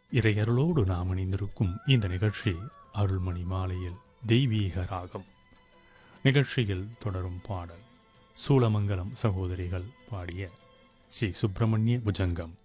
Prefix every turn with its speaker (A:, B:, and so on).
A: இறையருளோடு நாம் இணைந்திருக்கும் இந்த நிகழ்ச்சி அருள்மணி மாலையில் தெய்வீக ராகம். நிகழ்ச்சியில் தொடரும் பாடல் சூளமங்கலம் சகோதரிகள் பாடிய ஸ்ரீ சுப்பிரமணிய புஜங்கம்.